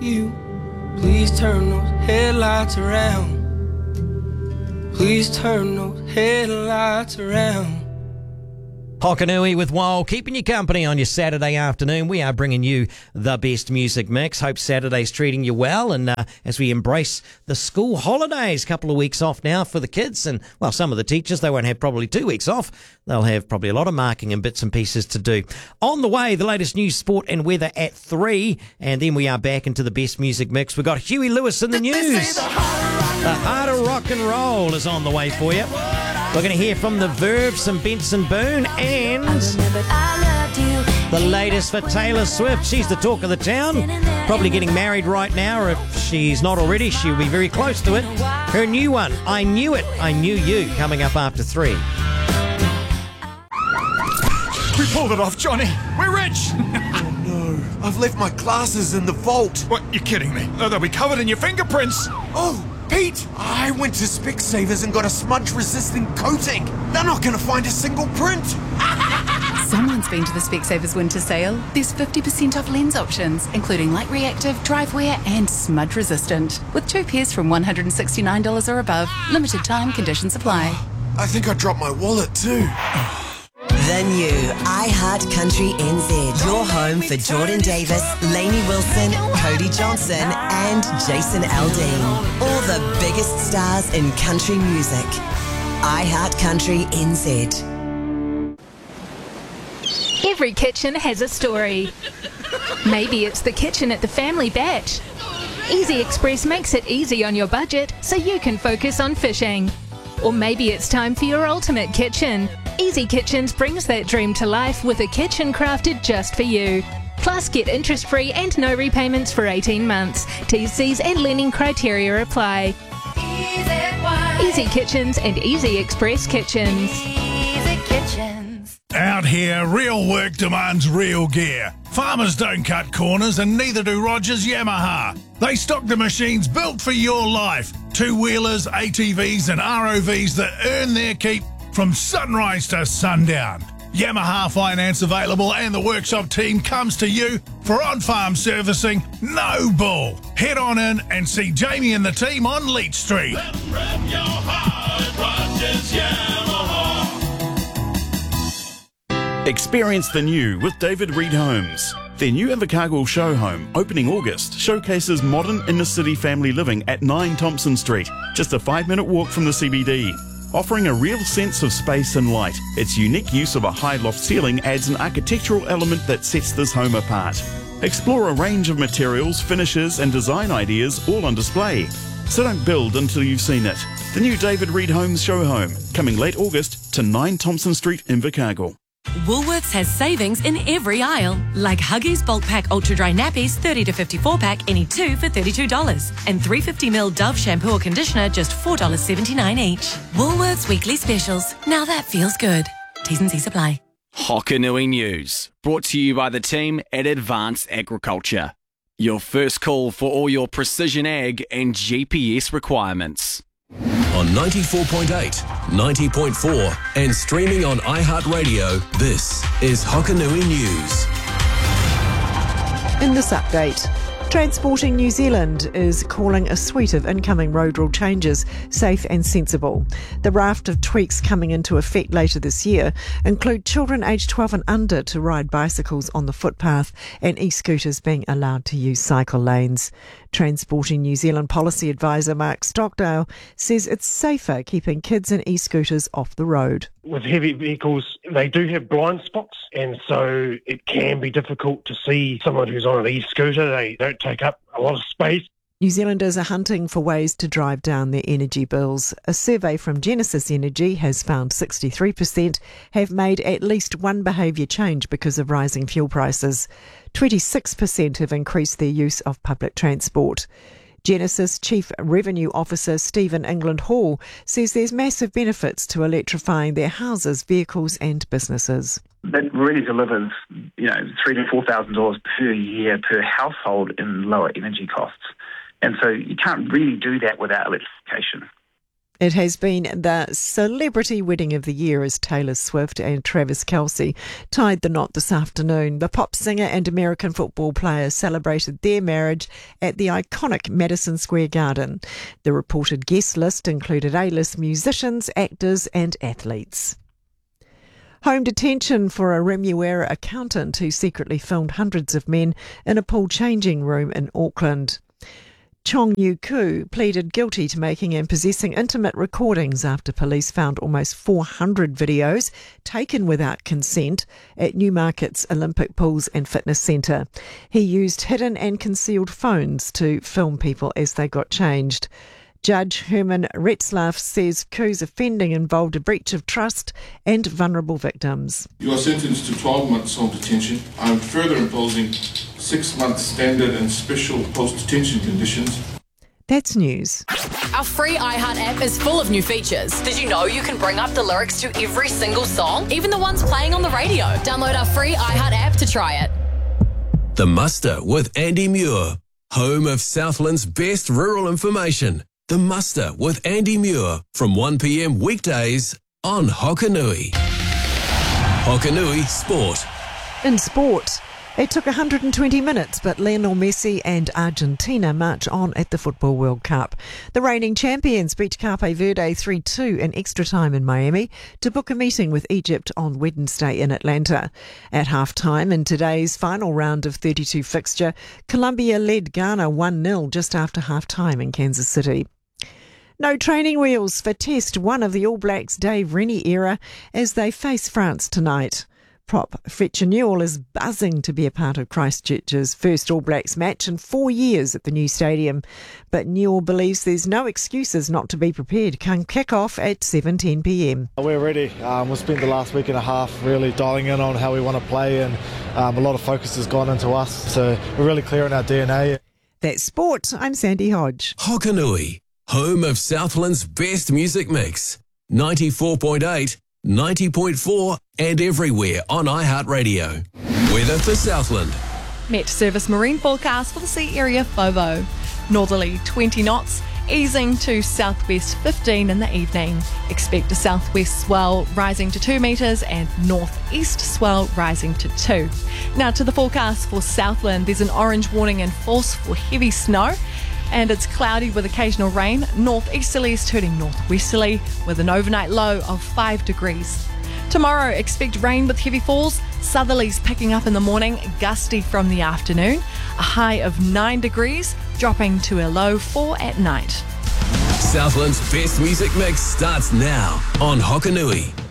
you. Please turn those headlights around. Please turn those headlights around. Hokanui with Wild, keeping you company on your Saturday afternoon. We are bringing you the best music mix. Hope Saturday's treating you well. And as we embrace the school holidays, couple of weeks off now for the kids. And, well, some of the teachers, they won't have probably 2 weeks off. They'll have probably a lot of marking and bits and pieces to do. On the way, the latest news, sport and weather at 3. And then we are back into the best music mix. We've got Huey Lewis in the news. The Heart of Rock and Roll is on the way for you. We're going to hear from the Verve, some Benson Boone, and the latest for Taylor Swift. She's the talk of the town. Probably getting married right now, or if she's not already, she'll be very close to it. Her new one, I Knew It, I Knew You, coming up after 3. We pulled it off, Johnny. We're rich. Oh no, I've left my glasses in the vault. What, you're kidding me? Oh, they'll be covered in your fingerprints. Oh, Pete, I went to Specsavers and got a smudge-resistant coating. They're not going to find a single print. Someone's been to the Specsavers winter sale. There's 50% off lens options, including light reactive, drive wear and smudge resistant. With 2 pairs from $169 or above. Limited time, conditions apply. I think I dropped my wallet too. The new iHeart Country NZ. Your home for Jordan Davis, Lainey Wilson, Cody Johnson and Jason Aldean. All the biggest stars in country music. iHeart Country NZ. Every kitchen has a story. Maybe it's the kitchen at the family batch. Easy Express makes it easy on your budget so you can focus on fishing. Or maybe it's time for your ultimate kitchen. Easy Kitchens brings that dream to life with a kitchen crafted just for you. Plus, get interest-free and no repayments for 18 months. T's and lending criteria apply. Easy Kitchens and Easy Express Kitchens. Easy Kitchens. Out here, real work demands real gear. Farmers don't cut corners and neither do Rogers Yamaha. They stock the machines built for your life. Two-wheelers, ATVs and ROVs that earn their keep from sunrise to sundown. Yamaha finance available and the workshop team comes to you for on-farm servicing, no bull. Head on in and see Jamie and the team on Leach Street. Rep your heart, Rogers Yamaha. Experience the new with David Reed Homes. Their new Invercargill show home, opening August, showcases modern inner-city family living at 9 Thompson Street, just a 5-minute walk from the CBD. Offering a real sense of space and light, its unique use of a high loft ceiling adds an architectural element that sets this home apart. Explore a range of materials, finishes and design ideas all on display. So don't build until you've seen it. The new David Reed Homes show home, coming late August to 9 Thompson Street, Invercargill. Woolworths has savings in every aisle, like Huggies Bulk Pack Ultra Dry Nappies 30 to 54 pack, any 2 for $32. And 350ml Dove Shampoo or Conditioner, just $4.79 each. Woolworths Weekly Specials. Now that feels good. T's and C's apply. Hokanui News, brought to you by the team at Advanced Agriculture. Your first call for all your precision ag and GPS requirements. On 94.8, 90.4 and streaming on iHeartRadio, this is Hokanui News. In this update, Transporting New Zealand is calling a suite of incoming road rule changes safe and sensible. The raft of tweaks coming into effect later this year include children aged 12 and under to ride bicycles on the footpath and e-scooters being allowed to use cycle lanes. Transporting New Zealand policy advisor Mark Stockdale says it's safer keeping kids and e-scooters off the road. With heavy vehicles, they do have blind spots, and so it can be difficult to see someone who's on an e-scooter. They don't take up a lot of space. New Zealanders are hunting for ways to drive down their energy bills. A survey from Genesis Energy has found 63% have made at least one behaviour change because of rising fuel prices. 26% have increased their use of public transport. Genesis Chief Revenue Officer Stephen England Hall says there's massive benefits to electrifying their houses, vehicles and businesses. That really delivers, $3,000 to $4,000 per year per household in lower energy costs. And so you can't really do that without electrification. It has been the celebrity wedding of the year as Taylor Swift and Travis Kelce tied the knot this afternoon. The pop singer and American football player celebrated their marriage at the iconic Madison Square Garden. The reported guest list included A-list musicians, actors and athletes. Home detention for a Remuera accountant who secretly filmed hundreds of men in a pool changing room in Auckland. Chong Yu Koo pleaded guilty to making and possessing intimate recordings after police found almost 400 videos taken without consent at Newmarket's Olympic Pools and Fitness Centre. He used hidden and concealed phones to film people as they got changed. Judge Herman Retzlaff says Koo's offending involved a breach of trust and vulnerable victims. You are sentenced to 12 months home detention. I am further imposing 6 months standard and special post-detention conditions. That's news. Our free iHeart app is full of new features. Did you know you can bring up the lyrics to every single song, even the ones playing on the radio? Download our free iHeart app to try it. The Muster with Andy Muir, home of Southland's best rural information. The Muster with Andy Muir from 1 p.m. weekdays on Hokanui. Hokanui Sport. In sport, it took 120 minutes, but Lionel Messi and Argentina march on at the Football World Cup. The reigning champions beat Cape Verde 3-2 in extra time in Miami to book a meeting with Egypt on Wednesday in Atlanta. At half-time in today's final round of 32 fixture, Colombia led Ghana 1-0 just after half-time in Kansas City. No training wheels for Test 1 of the All Blacks' Dave Rennie era as they face France tonight. Prop Fletcher Newell is buzzing to be a part of Christchurch's first All Blacks match in 4 years at the new stadium. But Newell believes there's no excuses not to be prepared come kick-off at 7:10 p.m. We're ready. We've spent the last week and a half really dialing in on how we want to play, and a lot of focus has gone into us. So we're really clear on our DNA. That's sport. I'm Sandy Hodge. Hokanui, home of Southland's best music mix. 94.8, 90.4 and everywhere on iHeartRadio. Weather for Southland. Met Service marine forecast for the sea area FOVO. Northerly 20 knots, easing to southwest 15 in the evening. Expect a southwest swell rising to 2 metres and northeast swell rising to 2. Now to the forecast for Southland. There's an orange warning in force for heavy snow. And it's cloudy with occasional rain. Northeasterlies turning northwesterly with an overnight low of 5 degrees. Tomorrow, expect rain with heavy falls. Southerlies picking up in the morning, gusty from the afternoon. A high of 9 degrees, dropping to a low 4 at night. Southland's best music mix starts now on Hokanui.